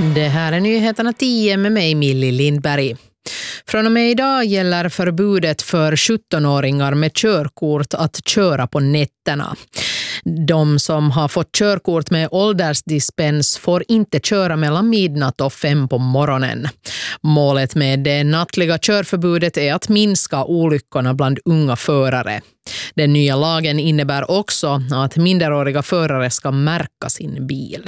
Det här är nyheterna 10 med mig, Millie Lindberg. Från och med idag gäller förbudet för 17-åringar med körkort att köra på nätterna. De som har fått körkort med åldersdispens får inte köra mellan midnatt och 5 på morgonen. Målet med det nattliga körförbudet är att minska olyckorna bland unga förare. Den nya lagen innebär också att minderåriga förare ska märka sin bil.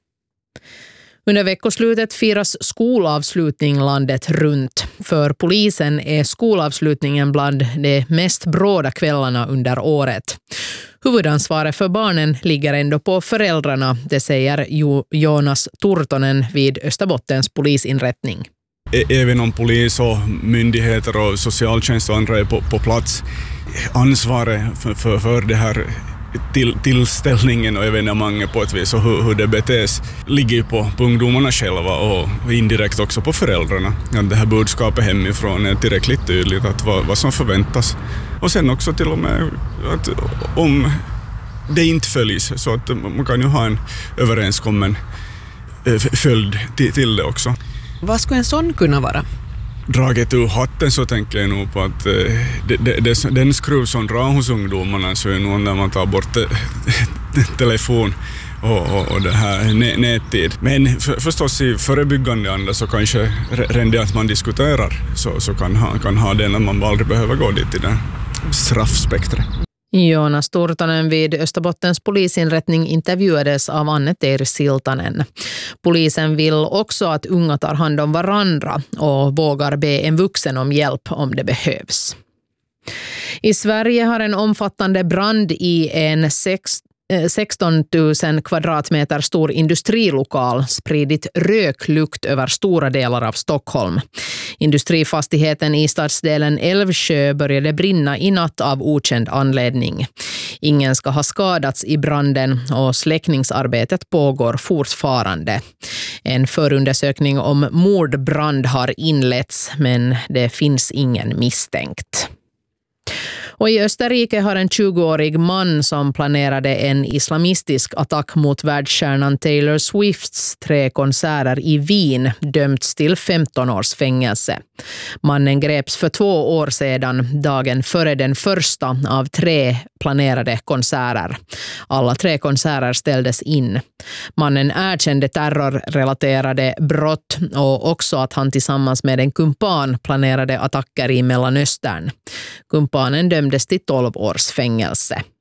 Under veckoslutet firas skolavslutning landet runt. För polisen är skolavslutningen bland de mest bråda kvällarna under året. Huvudansvaret för barnen ligger ändå på föräldrarna, det säger Jonas Turtonen vid Österbottens polisinrättning. Även om polis och myndigheter och socialtjänst och andra är på plats, ansvaret för det här tillställningen och evenemanget på ett vis och hur det betes ligger på ungdomarna själva och indirekt också på föräldrarna. Att det här budskapet hemifrån är tillräckligt tydligt att vad som förväntas. Och sen också till och med att om det inte följs så att man kan ju ha en överenskommen följd till det också. Vad skulle en sån kunna vara? Draget ur hatten så tänker jag nog på att den skruv som drar hos ungdomarna så är nog när man tar bort telefon och det här nättid. Men förstås i förebyggande anda så kanske redan det att man diskuterar så kan ha det när man aldrig behöver gå dit i den straffspektret. Jonas Turtonen vid Österbottens polisinrättning intervjuades av Anne-Teir Siltanen. Polisen vill också att unga tar hand om varandra och vågar be en vuxen om hjälp om det behövs. I Sverige har en omfattande brand i en 16 000 kvadratmeter stor industrilokal spridit röklukt över stora delar av Stockholm. Industrifastigheten i stadsdelen Älvsjö började brinna i natt av okänd anledning. Ingen ska ha skadats i branden och släckningsarbetet pågår fortfarande. En förundersökning om mordbrand har inletts, men det finns ingen misstänkt. Och i Österrike har en 20-årig man som planerade en islamistisk attack mot världsstjärnan Taylor Swifts 3 konserter i Wien dömts till 15 års fängelse. Mannen greps för 2 år sedan, dagen före den första av 3 planerade konserter. Alla 3 konserter ställdes in. Mannen erkände terrorrelaterade brott och också att han tillsammans med en kumpan planerade attacker i Mellanöstern. Kumpanen dömdes till 12 års fängelse.